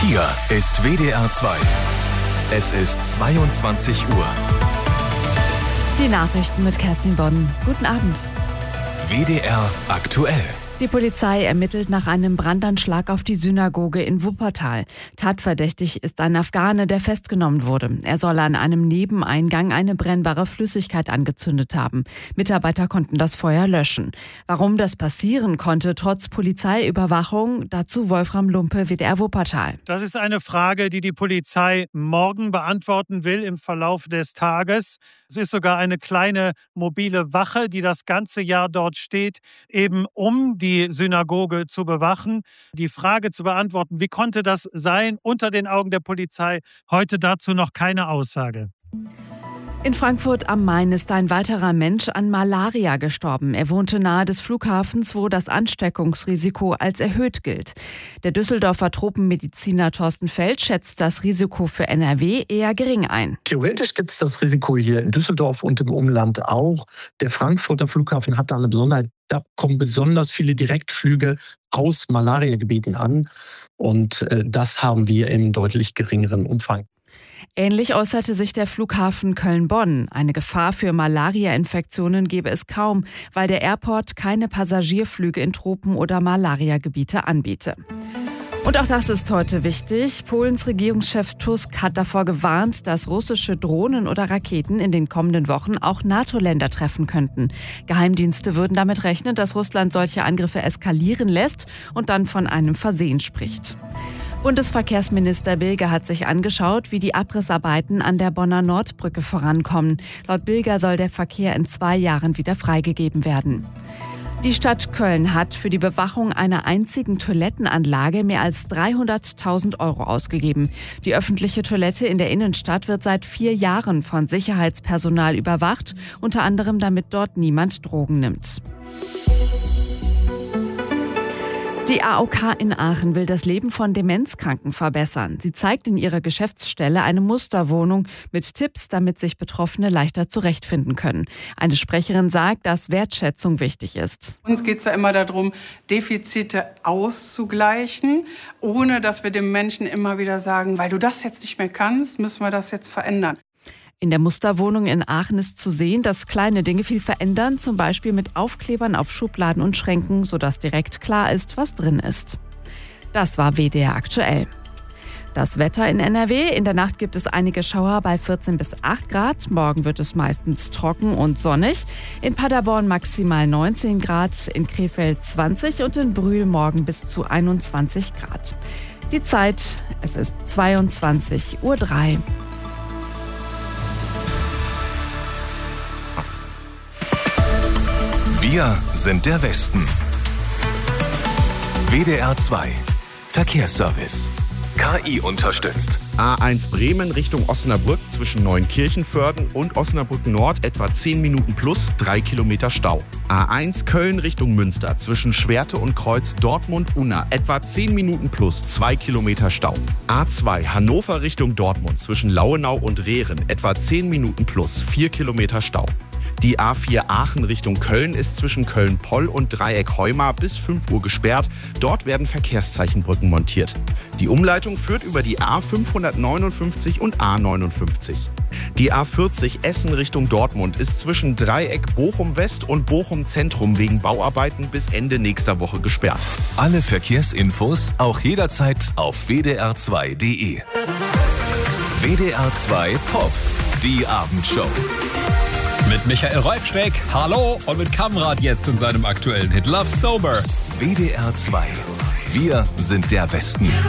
Hier ist WDR 2. Es ist 22 Uhr. Die Nachrichten mit Kerstin Bodden. Guten Abend. WDR aktuell. Die Polizei ermittelt nach einem Brandanschlag auf die Synagoge in Wuppertal. Tatverdächtig ist ein Afghane, der festgenommen wurde. Er soll an einem Nebeneingang eine brennbare Flüssigkeit angezündet haben. Mitarbeiter konnten das Feuer löschen. Warum das passieren konnte, trotz Polizeiüberwachung, dazu Wolfram Lumpe, WDR Wuppertal. Das ist eine Frage, die die Polizei morgen beantworten will im Verlauf des Tages. Es ist sogar eine kleine mobile Wache, die das ganze Jahr dort steht, eben um die Synagoge zu bewachen, die Frage zu beantworten, wie konnte das sein, unter den Augen der Polizei. Heute dazu noch keine Aussage. In Frankfurt am Main ist ein weiterer Mensch an Malaria gestorben. Er wohnte nahe des Flughafens, wo das Ansteckungsrisiko als erhöht gilt. Der Düsseldorfer Tropenmediziner Thorsten Feld schätzt das Risiko für NRW eher gering ein. Theoretisch gibt es das Risiko hier in Düsseldorf und im Umland auch. Der Frankfurter Flughafen hat da eine Besonderheit. Da kommen besonders viele Direktflüge aus Malariagebieten an. Und das haben wir im deutlich geringeren Umfang. Ähnlich äußerte sich der Flughafen Köln-Bonn. Eine Gefahr für Malaria-Infektionen gebe es kaum, weil der Airport keine Passagierflüge in Tropen- oder Malariagebiete anbiete. Und auch das ist heute wichtig. Polens Regierungschef Tusk hat davor gewarnt, dass russische Drohnen oder Raketen in den kommenden Wochen auch NATO-Länder treffen könnten. Geheimdienste würden damit rechnen, dass Russland solche Angriffe eskalieren lässt und dann von einem Versehen spricht. Bundesverkehrsminister Bilger hat sich angeschaut, wie die Abrissarbeiten an der Bonner Nordbrücke vorankommen. Laut Bilger soll der Verkehr in 2 Jahren wieder freigegeben werden. Die Stadt Köln hat für die Bewachung einer einzigen Toilettenanlage mehr als 300.000 € ausgegeben. Die öffentliche Toilette in der Innenstadt wird seit 4 Jahren von Sicherheitspersonal überwacht, unter anderem damit dort niemand Drogen nimmt. Die AOK in Aachen will das Leben von Demenzkranken verbessern. Sie zeigt in ihrer Geschäftsstelle eine Musterwohnung mit Tipps, damit sich Betroffene leichter zurechtfinden können. Eine Sprecherin sagt, dass Wertschätzung wichtig ist. Uns geht es ja immer darum, Defizite auszugleichen, ohne dass wir dem Menschen immer wieder sagen, weil du das jetzt nicht mehr kannst, müssen wir das jetzt verändern. In der Musterwohnung in Aachen ist zu sehen, dass kleine Dinge viel verändern, zum Beispiel mit Aufklebern auf Schubladen und Schränken, sodass direkt klar ist, was drin ist. Das war WDR aktuell. Das Wetter in NRW. In der Nacht gibt es einige Schauer bei 14 bis 8 Grad. Morgen wird es meistens trocken und sonnig. In Paderborn maximal 19 Grad, in Krefeld 20 und in Brühl morgen bis zu 21 Grad. Die Zeit, es ist 22:03 Uhr. Wir sind der Westen. WDR 2 Verkehrsservice. KI unterstützt. A1 Bremen Richtung Osnabrück zwischen Neunkirchenvörden und Osnabrück Nord etwa 10 Minuten plus 3 Kilometer Stau. A1 Köln Richtung Münster zwischen Schwerte und Kreuz Dortmund-Unna etwa 10 Minuten plus 2 Kilometer Stau. A2 Hannover Richtung Dortmund zwischen Lauenau und Rehren etwa 10 Minuten plus 4 Kilometer Stau. Die A4 Aachen Richtung Köln ist zwischen Köln-Poll und Dreieck-Heumar bis 5 Uhr gesperrt. Dort werden Verkehrszeichenbrücken montiert. Die Umleitung führt über die A559 und A59. Die A40 Essen Richtung Dortmund ist zwischen Dreieck Bochum-West und Bochum-Zentrum wegen Bauarbeiten bis Ende nächster Woche gesperrt. Alle Verkehrsinfos auch jederzeit auf wdr2.de. WDR 2 Pop, die Abendshow. Mit Michael Reufschreck, hallo, und mit Kamrat jetzt in seinem aktuellen Hit Love Sober. WDR 2, wir sind der Westen.